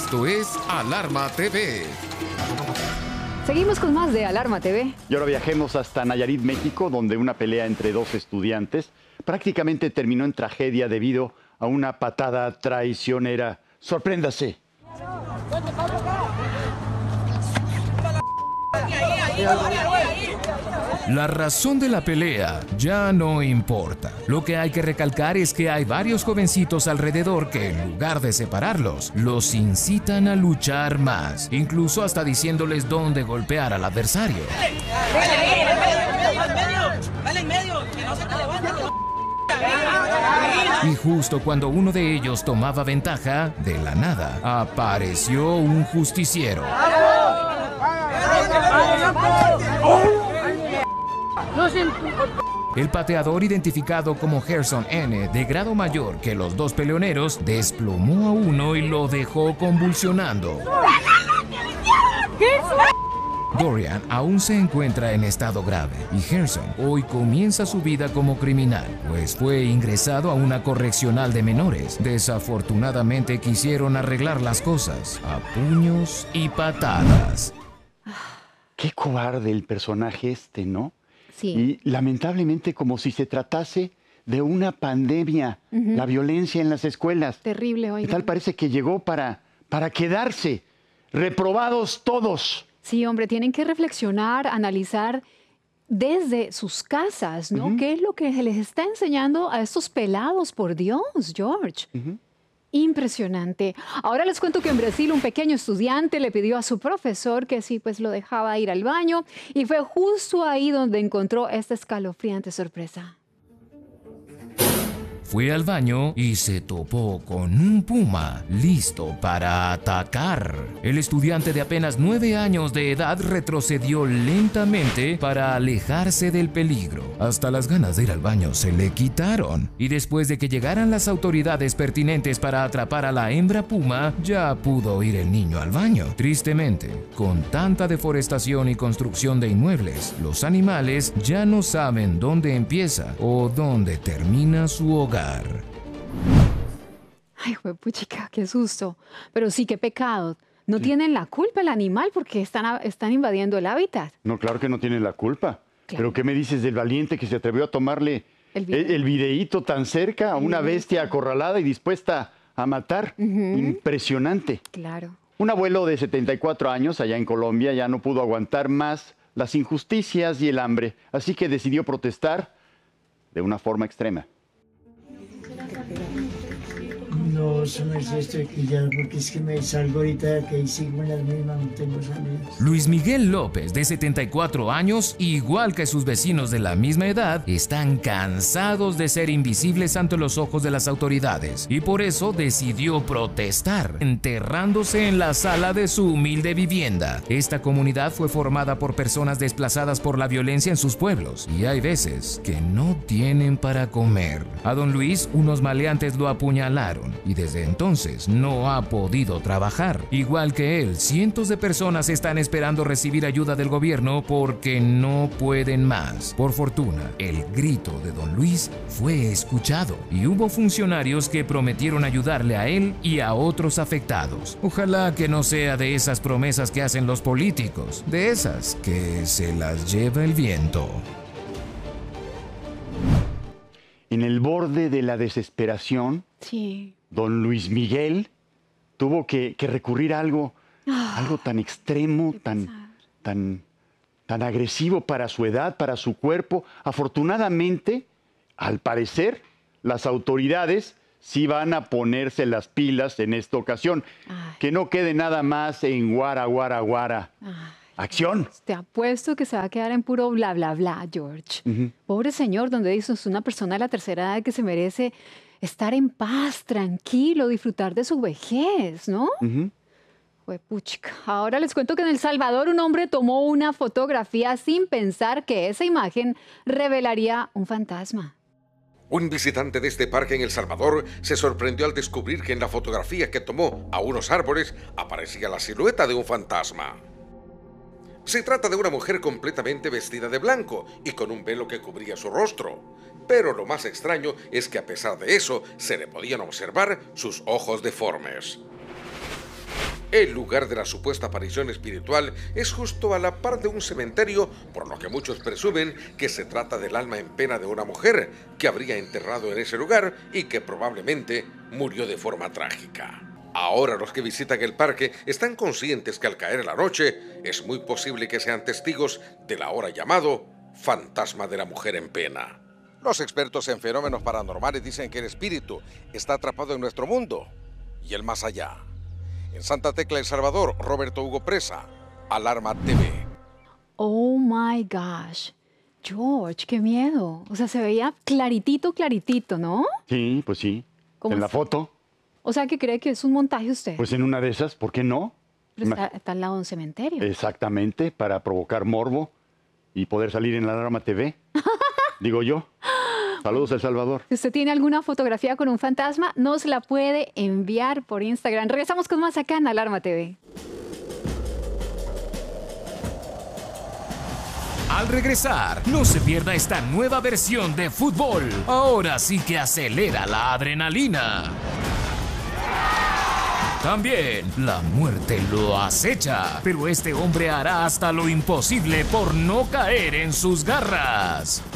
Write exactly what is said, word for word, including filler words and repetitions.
Esto es Alarma T V. Seguimos con más de Alarma T V. Y ahora viajemos hasta Nayarit, México, donde una pelea entre dos estudiantes prácticamente terminó en tragedia debido a una patada traicionera. ¡Sorpréndase! La razón de la pelea ya no importa. Lo que hay que recalcar es que hay varios jovencitos alrededor que, en lugar de separarlos, los incitan a luchar más, incluso hasta diciéndoles dónde golpear al adversario. Y justo cuando uno de ellos tomaba ventaja, de la nada, apareció un justiciero. El pateador, identificado como Gerson N., de grado mayor que los dos peleoneros, desplomó a uno y lo dejó convulsionando. Dorian aún se encuentra en estado grave y Gerson hoy comienza su vida como criminal, pues fue ingresado a una correccional de menores. Desafortunadamente quisieron arreglar las cosas a puños y patadas. Qué cobarde el personaje este, ¿no? Sí. Y lamentablemente como si se tratase de una pandemia, uh-huh. La violencia en las escuelas. Terrible, oiga. Y tal parece que llegó para, para quedarse. Reprobados todos. Sí, hombre, tienen que reflexionar, analizar desde sus casas, ¿no? Uh-huh. ¿Qué es lo que se les está enseñando a estos pelados, por Dios, George? Uh-huh. Impresionante. Ahora les cuento que en Brasil un pequeño estudiante le pidió a su profesor que sí, pues lo dejaba ir al baño y fue justo ahí donde encontró esta escalofriante sorpresa. Fue al baño y se topó con un puma listo para atacar. El estudiante de apenas nueve años de edad retrocedió lentamente para alejarse del peligro. Hasta las ganas de ir al baño se le quitaron. Y después de que llegaran las autoridades pertinentes para atrapar a la hembra puma, ya pudo ir el niño al baño. Tristemente, con tanta deforestación y construcción de inmuebles, los animales ya no saben dónde empieza o dónde termina su hogar. Ay, juepuchica, qué susto. Pero sí, qué pecado. No sí. tienen la culpa el animal porque están, están invadiendo el hábitat. No, claro que no tienen la culpa. Claro. Pero ¿qué me dices del valiente que se atrevió a tomarle el, video. el, el videíto tan cerca a una bestia acorralada y dispuesta a matar? Uh-huh. Impresionante. Claro. Un abuelo de setenta y cuatro años allá en Colombia ya no pudo aguantar más las injusticias y el hambre, así que decidió protestar de una forma extrema. No, se me estoy aquí ya porque es que me salgo ahorita que sigo en las mismas, no tengo salida. Luis Miguel López, de setenta y cuatro años, igual que sus vecinos de la misma edad, están cansados de ser invisibles ante los ojos de las autoridades y por eso decidió protestar, enterrándose en la sala de su humilde vivienda. Esta comunidad fue formada por personas desplazadas por la violencia en sus pueblos y hay veces que no tienen para comer. A don Luis, unos maleantes lo apuñalaron y desde entonces no ha podido trabajar. Igual que él, cientos de personas están esperando recibir ayuda del gobierno porque no pueden más. Por fortuna, el grito de don Luis fue escuchado y hubo funcionarios que prometieron ayudarle a él y a otros afectados. Ojalá que no sea de esas promesas que hacen los políticos, de esas que se las lleva el viento. En el borde de la desesperación, sí. don Luis Miguel tuvo que, que recurrir a algo, oh, algo tan extremo, tan, tan, tan agresivo para su edad, para su cuerpo. Afortunadamente, al parecer, las autoridades sí van a ponerse las pilas en esta ocasión. Ay. Que no quede nada más en guara, guara, guara. Ay. ¡Acción! Te apuesto que se va a quedar en puro bla, bla, bla, George. Uh-huh. Pobre señor, donde dices una persona de la tercera edad que se merece estar en paz, tranquilo, disfrutar de su vejez, ¿no? Uh-huh. Juepuchica. Ahora les cuento que en El Salvador un hombre tomó una fotografía sin pensar que esa imagen revelaría un fantasma. Un visitante de este parque en El Salvador se sorprendió al descubrir que en la fotografía que tomó a unos árboles aparecía la silueta de un fantasma. Se trata de una mujer completamente vestida de blanco y con un velo que cubría su rostro. Pero lo más extraño es que a pesar de eso, se le podían observar sus ojos deformes. El lugar de la supuesta aparición espiritual es justo a la par de un cementerio, por lo que muchos presumen que se trata del alma en pena de una mujer que habría enterrado en ese lugar y que probablemente murió de forma trágica. Ahora los que visitan el parque están conscientes que al caer la noche es muy posible que sean testigos del ahora llamado fantasma de la mujer en pena. Los expertos en fenómenos paranormales dicen que el espíritu está atrapado en nuestro mundo y el más allá. En Santa Tecla, El Salvador, Roberto Hugo Presa, Alarma T V. Oh my gosh. George, qué miedo. O sea, se veía claritito, claritito, ¿no? Sí, pues sí. ¿Cómo En la así? foto, O sea, que cree que es un montaje usted. pues en una de esas, ¿por qué no? Pero está, está al lado de un cementerio. Exactamente, para provocar morbo y poder salir en la Alarma T V. Digo yo. Saludos, El Salvador. Si usted tiene alguna fotografía con un fantasma, nos la puede enviar por Instagram. Regresamos con más acá en Alarma T V. Al regresar, no se pierda esta nueva versión de fútbol. Ahora sí que acelera la adrenalina. También, la muerte lo acecha, pero este hombre hará hasta lo imposible por no caer en sus garras.